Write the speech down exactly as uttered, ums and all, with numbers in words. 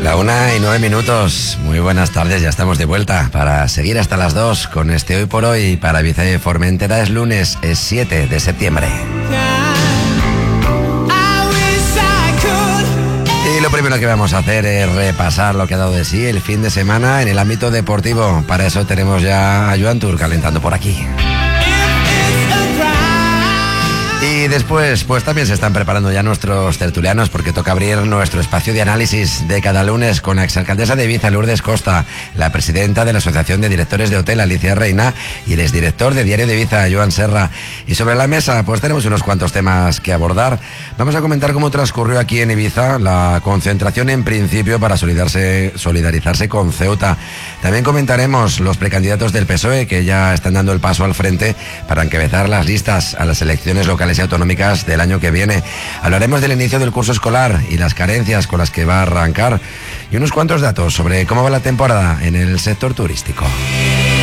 La una y nueve minutos. Muy buenas tardes, ya estamos de vuelta para seguir hasta las dos con este Hoy por Hoy. Para Ibiza y Formentera es lunes, es siete de septiembre. Y lo primero que vamos a hacer es repasar lo que ha dado de sí el fin de semana en el ámbito deportivo. Para eso tenemos ya a Joan Tur calentando por aquí. Y después, pues también se están preparando ya nuestros tertulianos porque toca abrir nuestro espacio de análisis de cada lunes con la exalcaldesa de Ibiza, Lourdes Costa, la presidenta de la Asociación de Directores de Hotel, Alicia Reina, y el exdirector de Diario de Ibiza, Joan Serra. Y sobre la mesa, pues tenemos unos cuantos temas que abordar. Vamos a comentar cómo transcurrió aquí en Ibiza la concentración en principio para solidarizarse, solidarizarse con Ceuta. También comentaremos los precandidatos del P S O E que ya están dando el paso al frente para encabezar las listas a las elecciones locales y autonómicas del año que viene. Hablaremos del inicio del curso escolar y las carencias con las que va a arrancar y unos cuantos datos sobre cómo va la temporada en el sector turístico.